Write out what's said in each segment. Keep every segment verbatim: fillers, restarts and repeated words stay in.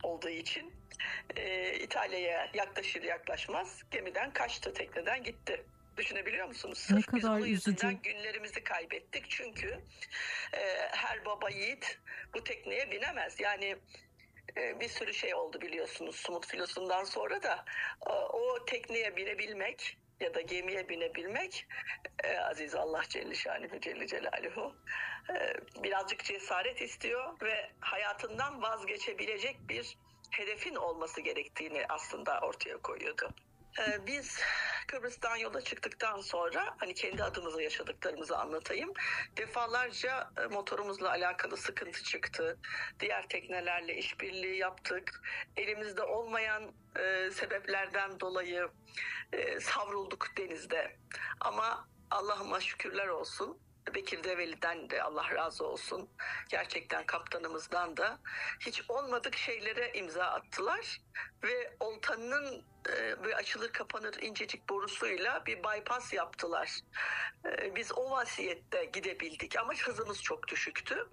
olduğu için e, İtalya'ya yaklaşır yaklaşmaz gemiden kaçtı, tekneden gitti. Düşünebiliyor musunuz? Ne Sırf biz kadar onun yüzünden üzücü. günlerimizi kaybettik. Çünkü e, her baba yiğit bu tekneye binemez. Yani e, bir sürü şey oldu biliyorsunuz Sumut filosundan sonra da e, o tekneye binebilmek ya da gemiye binebilmek e, aziz Allah Celle Şanuhu Celle Celaluhu e, birazcık cesaret istiyor ve hayatından vazgeçebilecek bir hedefin olması gerektiğini aslında ortaya koyuyordu. Ee, Biz Kıbrıs'tan yola çıktıktan sonra hani kendi adımıza yaşadıklarımızı anlatayım. Defalarca e, motorumuzla alakalı sıkıntı çıktı. Diğer teknelerle işbirliği yaptık. Elimizde olmayan e, sebeplerden dolayı e, savrulduk denizde. Ama Allah'ıma şükürler olsun. Bekir Develi'den de Allah razı olsun. Gerçekten kaptanımızdan da hiç olmadık şeylere imza attılar. Ve oltanın e, böyle açılır kapanır incecik borusuyla bir bypass yaptılar. E, biz o vasiyette gidebildik ama hızımız çok düşüktü.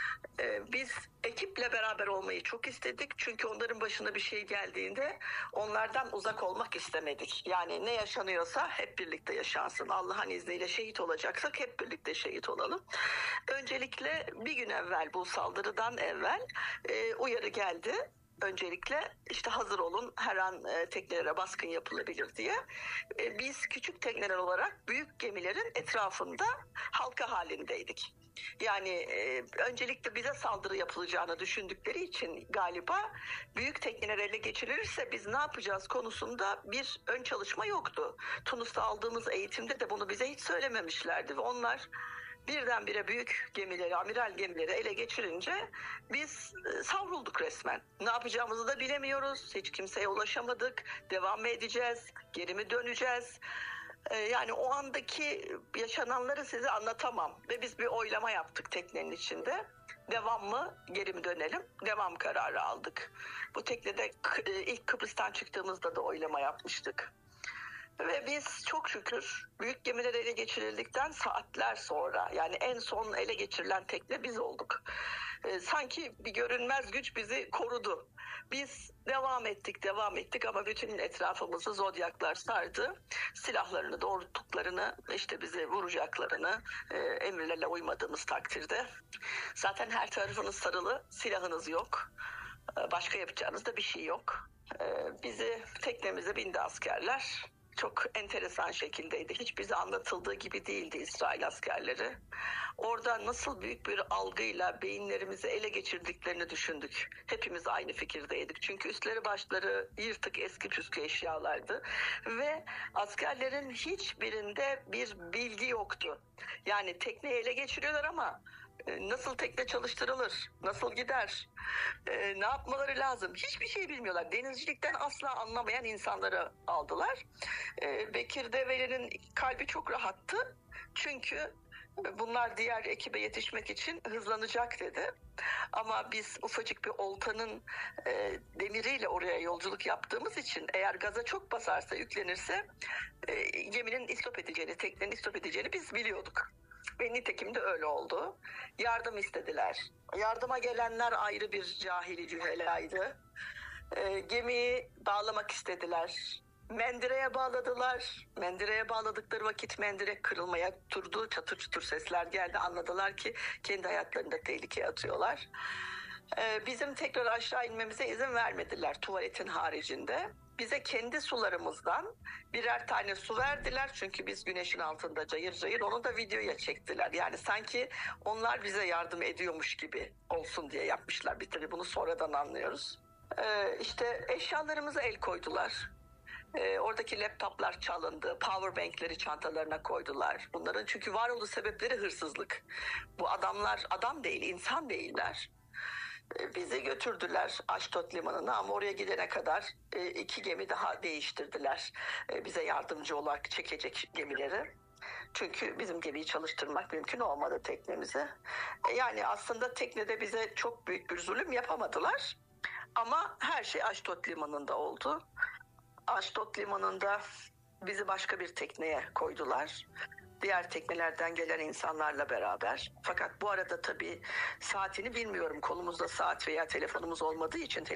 E, biz ekiple beraber olmayı çok istedik. Çünkü onların başına bir şey geldiğinde onlardan uzak olmak istemedik. Yani ne yaşanıyorsa hep birlikte yaşansın. Allah'ın izniyle şehit olacaksak hep birlikte şehit olalım. Öncelikle bir gün evvel, bu saldırıdan evvel e, uyarı geldi. Öncelikle işte hazır olun, her an e, teknelere baskın yapılabilir diye. E, biz küçük tekneler olarak büyük gemilerin etrafında halka halindeydik. Yani e, öncelikle bize saldırı yapılacağını düşündükleri için galiba büyük tekneler ele geçirilirse biz ne yapacağız konusunda bir ön çalışma yoktu. Tunus'ta aldığımız eğitimde de bunu bize hiç söylememişlerdi ve onlar birdenbire büyük gemileri, amiral gemileri ele geçirince biz e, savrulduk resmen. Ne yapacağımızı da bilemiyoruz. Hiç kimseye ulaşamadık. Devam mı edeceğiz? Geri mi döneceğiz? E, yani o andaki yaşananları size anlatamam. Ve biz bir oylama yaptık teknenin içinde. Devam mı, geri mi dönelim? Devam kararı aldık. Bu teknede e, ilk Kıbrıs'tan çıktığımızda da oylama yapmıştık. Ve biz çok şükür büyük gemiler ele geçirildikten saatler sonra, yani en son ele geçirilen tekne biz olduk. Ee, sanki bir görünmez güç bizi korudu. Biz devam ettik, devam ettik ama bütün etrafımızı zodyaklar sardı. Silahlarını doğrulttuklarını, işte bizi vuracaklarını, e, emirlerle uymadığımız takdirde. Zaten her tarafınız sarılı, silahınız yok. Ee, başka yapacağınız da bir şey yok. Ee, bizi teknemize bindi askerler. Çok enteresan şekildeydi. Hiç bize anlatıldığı gibi değildi İsrail askerleri. Orada nasıl büyük bir algıyla beyinlerimizi ele geçirdiklerini düşündük. Hepimiz aynı fikirdeydik. Çünkü üstleri başları yırtık eski püskü eşyalardı. Ve askerlerin hiçbirinde bir bilgi yoktu. Yani tekneyi ele geçiriyorlar ama nasıl tekne çalıştırılır, nasıl gider, e, ne yapmaları lazım hiçbir şey bilmiyorlar. Denizcilikten asla anlamayan insanları aldılar. E, Bekir Develi'nin kalbi çok rahattı. Çünkü bunlar diğer ekibe yetişmek için hızlanacak dedi. Ama biz ufacık bir oltanın e, demiriyle oraya yolculuk yaptığımız için eğer gaza çok basarsa, yüklenirse e, geminin istop edeceğini, teknenin istop edeceğini biz biliyorduk. Ve nitekim de öyle oldu. Yardım istediler. Yardıma gelenler ayrı bir cahili cühelaydı. E, gemiyi bağlamak istediler. Mendireye bağladılar. Mendireye bağladıkları vakit mendire kırılmaya durdu. Çatır çutur sesler geldi. Anladılar ki kendi hayatlarını da tehlikeye atıyorlar. E, bizim tekrar aşağı inmemize izin vermediler tuvaletin haricinde. Bize kendi sularımızdan birer tane su verdiler. Çünkü biz güneşin altında cayır cayır, onu da videoya çektiler. Yani sanki onlar bize yardım ediyormuş gibi olsun diye yapmışlar. Bir tabii bunu sonradan anlıyoruz. Ee, işte eşyalarımıza el koydular. Ee, oradaki laptoplar çalındı. Powerbankleri çantalarına koydular. Bunların çünkü varoluş sebepleri hırsızlık. Bu adamlar adam değil, insan değiller. Bizi götürdüler Aşdod limanına ama oraya gidene kadar iki gemi daha değiştirdiler. Bize yardımcı olarak çekecek gemileri. Çünkü bizim gemiyi çalıştırmak mümkün olmadı teknemizi. Yani aslında teknede bize çok büyük bir zulüm yapamadılar. Ama her şey Aşdod limanında oldu. Aşdod limanında bizi başka bir tekneye koydular. Diğer teknelerden gelen insanlarla beraber. Fakat bu arada tabii saatini bilmiyorum. Kolumuzda saat veya telefonumuz olmadığı için